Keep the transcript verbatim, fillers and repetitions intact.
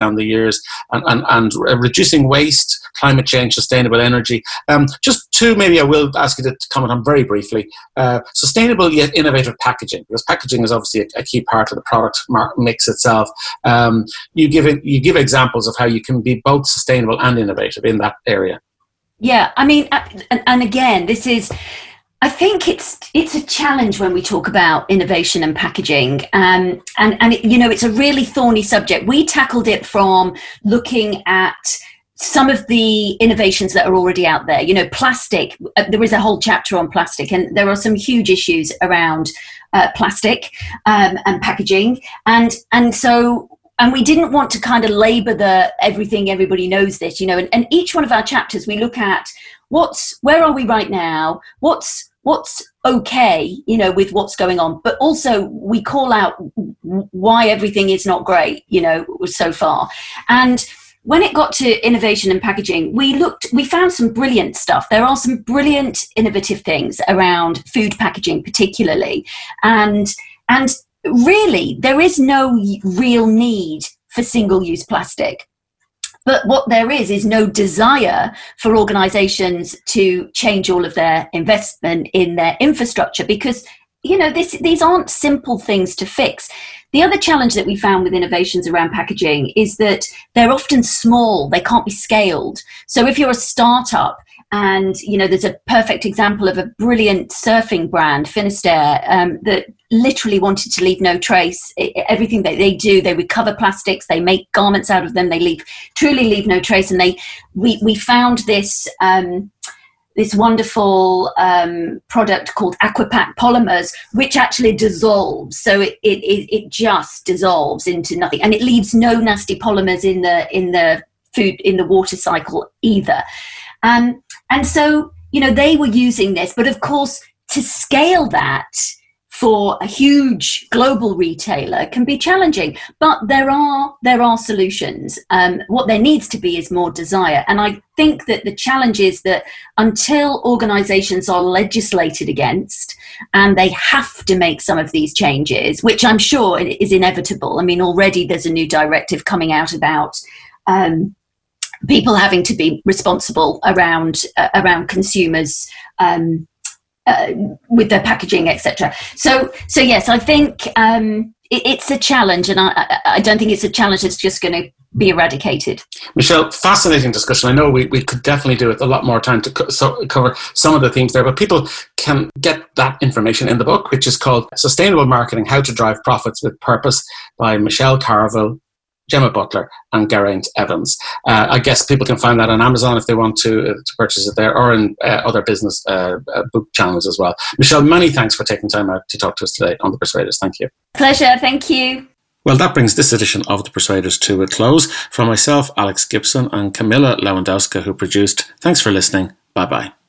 down the years, and, and, and reducing waste, climate change, sustainable energy. Um, just two, maybe I will ask you to comment on very briefly. Uh, sustainable yet innovative packaging, because packaging is obviously a, a key part of the product mix itself. Um, you give it, you give examples of how you can be both sustainable and innovative in that area. Yeah, I mean, and, and again, this is, I think it's it's a challenge when we talk about innovation and packaging, um, and and it, you know, it's a really thorny subject. We tackled it from looking at some of the innovations that are already out there. You know, plastic. Uh, there is a whole chapter on plastic, and there are some huge issues around uh, plastic um, and packaging, and and so. And we didn't want to kind of labour the everything, everybody knows this, you know, and, and each one of our chapters, we look at what's, where are we right now? What's, what's okay, you know, with what's going on, but also we call out why everything is not great, you know, so far. And when it got to innovation and packaging, we looked, we found some brilliant stuff. There are some brilliant innovative things around food packaging, particularly. And, and, really, there is no real need for single-use plastic. But what there is, is no desire for organisations to change all of their investment in their infrastructure because, you know, this, these aren't simple things to fix. The other challenge that we found with innovations around packaging is that they're often small, they can't be scaled. So if you're a startup, and, you know, there's a perfect example of a brilliant surfing brand, Finisterre, um, that literally wanted to leave no trace. It, everything that they do, they recover plastics, they make garments out of them, they leave truly leave no trace. And they, we, we found this, um, this wonderful um, product called Aquapack Polymers, which actually dissolves. So it, it, it just dissolves into nothing. And it leaves no nasty polymers in the, in the food, in the water cycle either. Um, and so, you know, they were using this, but of course, to scale that for a huge global retailer can be challenging. But there are there are solutions. Um, what there needs to be is more desire. And I think that the challenge is that until organizations are legislated against and they have to make some of these changes, which I'm sure is inevitable. I mean, already there's a new directive coming out about um, people having to be responsible around uh, around consumers um, uh, with their packaging, et cetera. So, so yes, I think um, it, it's a challenge, and I, I don't think it's a challenge that's just going to be eradicated. Michelle, fascinating discussion. I know we, we could definitely do it a lot more time to co- so cover some of the themes there, but people can get that information in the book, which is called Sustainable Marketing: How to Drive Profits with Purpose by Michelle Carville, Gemma Butler and Geraint Evans. Uh, I guess people can find that on Amazon if they want to uh, to purchase it there, or in uh, other business uh, uh, book channels as well. Michelle, many thanks for taking time out to talk to us today on The Persuaders. Thank you. Pleasure. Thank you. Well, that brings this edition of The Persuaders to a close. From myself, Alex Gibson, and Camilla Lewandowska, who produced, thanks for listening. Bye-bye.